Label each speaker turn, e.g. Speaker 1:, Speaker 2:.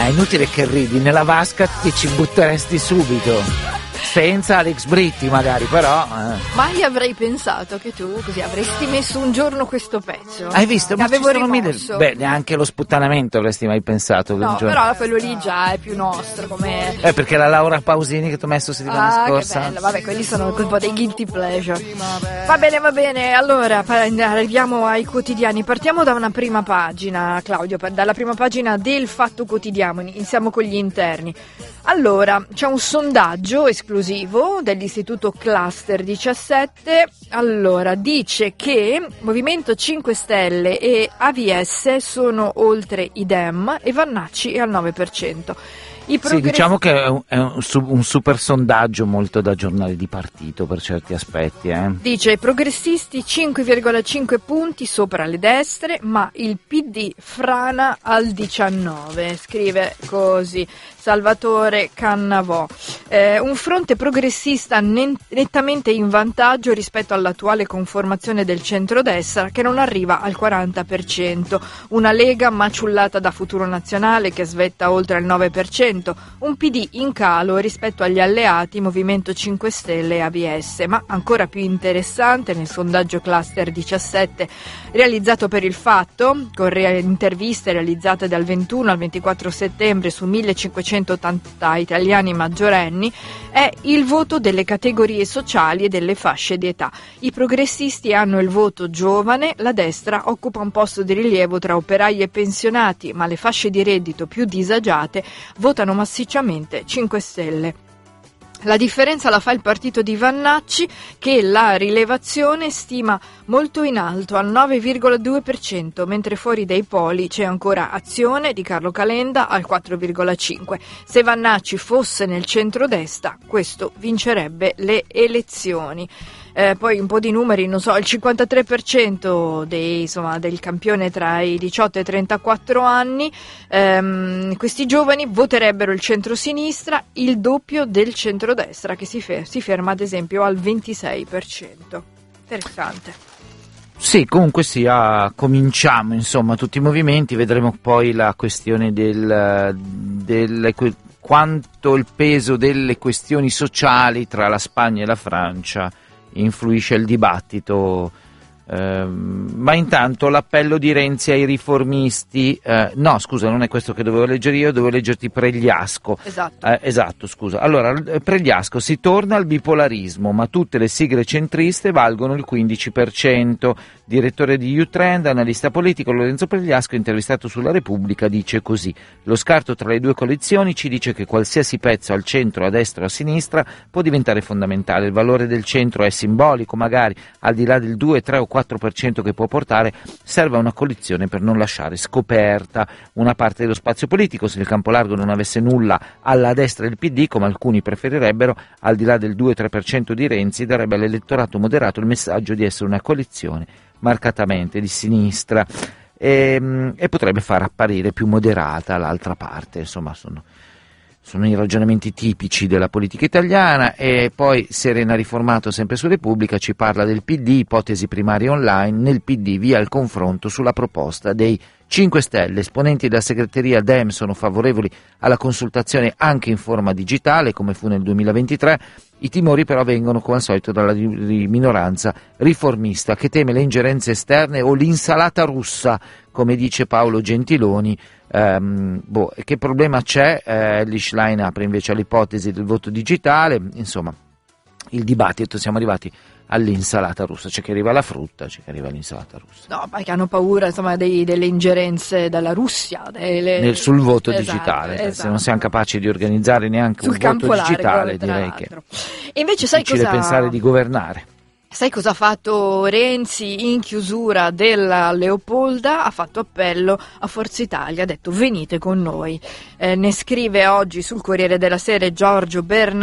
Speaker 1: inutile che ridi, nella vasca ti ci butteresti subito. Senza Alex Britti magari, però
Speaker 2: Mai avrei pensato che tu così avresti messo un giorno questo pezzo.
Speaker 1: hai visto? Ma
Speaker 2: Avevo
Speaker 1: ci sono
Speaker 2: rimosso.
Speaker 1: Beh, neanche lo sputtanamento avresti mai pensato
Speaker 2: No,
Speaker 1: un giorno.
Speaker 2: però quello lì già è più nostro, come...
Speaker 1: Perché la Laura Pausini che ti ho messo settimana scorsa.
Speaker 2: Che bello, vabbè, quelli sono un po' dei guilty pleasure. Va bene, allora arriviamo ai quotidiani. Partiamo da una prima pagina, Claudio, dalla prima pagina del Fatto Quotidiano, iniziamo con gli interni. Allora, c'è un sondaggio esclusivo dell'Istituto Cluster 17, allora dice che Movimento 5 Stelle e AVS sono oltre i Dem e Vannacci è al 9%.
Speaker 1: Sì, diciamo che è un super sondaggio molto da giornale di partito per certi aspetti.
Speaker 2: Dice progressisti 5,5 punti sopra le destre, ma il PD frana al 19, scrive così Salvatore Cannavò. Un fronte progressista nettamente in vantaggio rispetto all'attuale conformazione del centrodestra che non arriva al 40%, una Lega maciullata da Futuro Nazionale che svetta oltre il 9%, un PD in calo rispetto agli alleati Movimento 5 Stelle e AVS, ma ancora più interessante nel sondaggio Cluster 17 realizzato per Il Fatto, con interviste realizzate dal 21 al 24 settembre su 1580 italiani maggiorenni, è il voto delle categorie sociali e delle fasce di età. I progressisti hanno il voto giovane, la destra occupa un posto di rilievo tra operai e pensionati, ma le fasce di reddito più disagiate votano massicciamente 5 Stelle. La differenza la fa il partito di Vannacci, che la rilevazione stima molto in alto al 9,2%, mentre fuori dai poli c'è ancora Azione di Carlo Calenda al 4,5%. Se Vannacci fosse nel centrodestra, questo vincerebbe le elezioni. Poi un po' di numeri, non so, il 53% del campione tra i 18 e i 34 anni, questi giovani voterebbero il centrosinistra, il doppio del centrodestra che si ferma ad esempio al 26%. Interessante.
Speaker 1: Sì, comunque sia, cominciamo insomma tutti i movimenti, vedremo poi la questione quanto il peso delle questioni sociali tra la Spagna e la Francia influisce il dibattito, ma intanto l'appello di Renzi ai riformisti, no scusa, non è questo che dovevo leggere io, dovevo leggerti Pregliasco. Esatto, scusa. Allora, Pregliasco: si torna al bipolarismo, ma tutte le sigle centriste valgono il 15%. Direttore di U-Trend, analista politico Lorenzo Pregliasco, intervistato sulla Repubblica, dice così: lo scarto tra le due coalizioni ci dice che qualsiasi pezzo al centro, a destra o a sinistra può diventare fondamentale. Il valore del centro è simbolico, magari al di là del 2, 3 o 4% che può portare, serve a una coalizione per non lasciare scoperta una parte dello spazio politico. Se il campo largo non avesse nulla alla destra del PD, come alcuni preferirebbero, al di là del 2-3% di Renzi, darebbe all'elettorato moderato il messaggio di essere una coalizione marcatamente di sinistra e potrebbe far apparire più moderata l'altra parte. Insomma, sono i ragionamenti tipici della politica italiana. E poi Serena Riformato, sempre su Repubblica, ci parla del PD, ipotesi primarie online, nel PD via il confronto sulla proposta dei 5 Stelle. Esponenti della segreteria Dem sono favorevoli alla consultazione anche in forma digitale, come fu nel 2023. I timori però vengono, come al solito, dalla minoranza riformista, che teme le ingerenze esterne o l'insalata russa, come dice Paolo Gentiloni. Che problema c'è? L'Ishline apre invece all'ipotesi del voto digitale. Insomma, il dibattito, siamo arrivati all'insalata russa, c'è chi arriva alla frutta, c'è chi arriva all'insalata russa.
Speaker 2: No, perché hanno paura, insomma, delle ingerenze dalla Russia
Speaker 1: sul voto
Speaker 2: esatto,
Speaker 1: digitale.
Speaker 2: esatto.
Speaker 1: Se non siamo capaci di organizzare neanche un voto digitale, direi che
Speaker 2: e invece sai
Speaker 1: difficile pensare di governare.
Speaker 2: Sai cosa ha fatto Renzi in chiusura della Leopolda? Ha fatto appello a Forza Italia, ha detto venite con noi. Ne scrive oggi sul Corriere della Sera Giorgio Bernardi.